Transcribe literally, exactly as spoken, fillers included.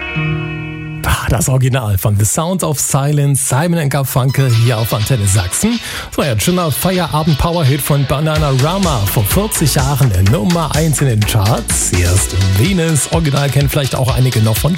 Das Original von The Sound of Silence, Simon and Garfunkel hier auf Antenne Sachsen. So, ja, schöner Feierabend-Power-Hit von Bananarama. Vor vierzig Jahren der Nummer eins in den Charts. Hier ist Venus. Original kennen vielleicht auch einige noch von